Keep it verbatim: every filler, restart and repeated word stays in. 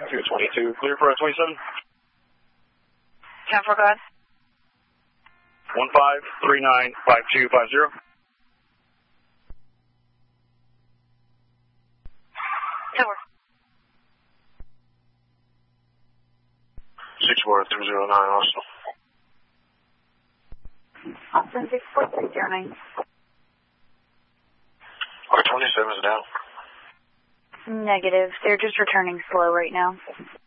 two twenty-two, clear for twenty-seven. ten four, go ahead. one five three nine five two five zero. ten four. six four three zero nine, also. Austin six four three zero nine. R twenty-seven is down. Negative. They're just returning slow right now.